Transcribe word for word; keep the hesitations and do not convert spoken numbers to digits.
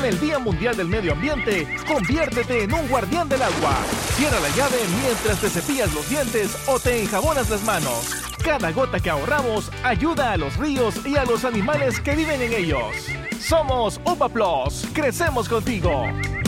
el Día Mundial del Medio Ambiente, conviértete en un guardián del agua. Cierra la llave mientras te cepillas los dientes o te enjabonas las manos. Cada gota que ahorramos ayuda a los ríos y a los animales que viven en ellos. Somos UPA Plus. Crecemos contigo.